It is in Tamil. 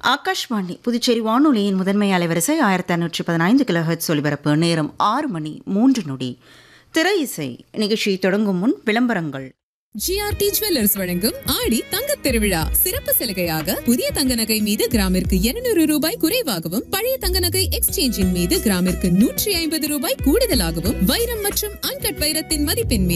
ஆகாஷ்வாணி புதுச்சேரி வானொலியின் முதன்மை அலைவரிசை 1515 கிலோஹெர்ட்ஸ் ஒலிபரப்பு. நேரம் 6 மணி 3 நொடி. திரை இசை நிகழ்ச்சி தொடங்கும் முன் விளம்பரங்கள். ஜிஆர்டி ஜுவல்லர்ஸ் வழங்கும் ஆடி தங்கத் திருவிழா சிறப்பு சலுகையாக புதிய தங்க நகை மீது கிராமிற்கு 200 ரூபாய் குறைவாகவும், பழைய தங்க நகை எக்ஸ்சேஞ்சின் மீது கிராமிற்கு 150 ரூபாய் கூடுதலாகவும், வைரம் மற்றும் அன்கட் வைரத்தின் மதிப்பின் மீது